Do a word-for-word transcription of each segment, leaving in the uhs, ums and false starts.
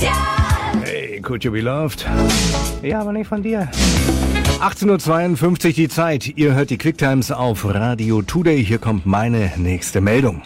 Hey, could you be loved? Ja, aber nicht von dir. achtzehn Uhr zweiundfünfzig die Zeit. Ihr hört die Quicktimes auf Radio Today. Hier kommt meine nächste Meldung.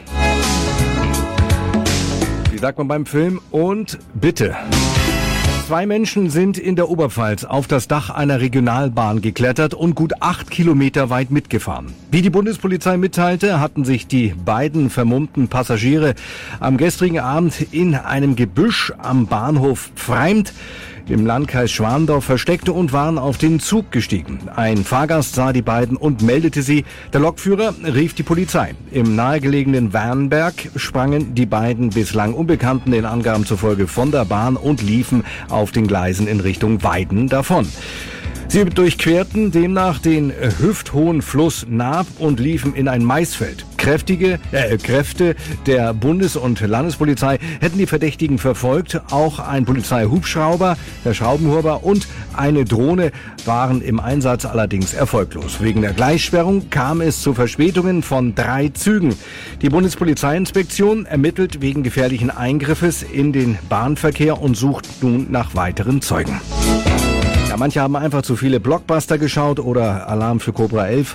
Wie sagt man beim Film? Und bitte. Zwei Menschen sind in der Oberpfalz auf das Dach einer Regionalbahn geklettert und gut acht Kilometer weit mitgefahren. Wie die Bundespolizei mitteilte, hatten sich die beiden vermummten Passagiere am gestrigen Abend in einem Gebüsch am Bahnhof Pfreimt im Landkreis Schwandorf versteckte und waren auf den Zug gestiegen. Ein Fahrgast sah die beiden und meldete sie. Der Lokführer rief die Polizei. Im nahegelegenen Wernberg sprangen die beiden bislang Unbekannten den Angaben zufolge von der Bahn und liefen auf den Gleisen in Richtung Weiden davon. Sie durchquerten demnach den hüfthohen Fluss Naab und liefen in ein Maisfeld. Kräftige äh, Kräfte der Bundes- und Landespolizei hätten die Verdächtigen verfolgt. Auch ein Polizeihubschrauber, der Schraubenhuber und eine Drohne waren im Einsatz, allerdings erfolglos. Wegen der Gleissperrung kam es zu Verspätungen von drei Zügen. Die Bundespolizeiinspektion ermittelt wegen gefährlichen Eingriffes in den Bahnverkehr und sucht nun nach weiteren Zeugen. Ja, manche haben einfach zu viele Blockbuster geschaut oder Alarm für Cobra elf.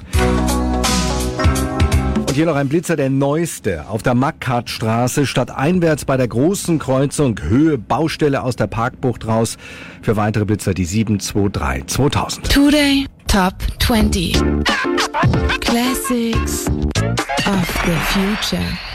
Und hier noch ein Blitzer, der neueste. Auf der Mackhartstraße stadteinwärts bei der großen Kreuzung Höhe Baustelle aus der Parkbucht raus. Für weitere Blitzer die sieben zwei drei zweitausend. Today Top zwanzig. Classics of the Future.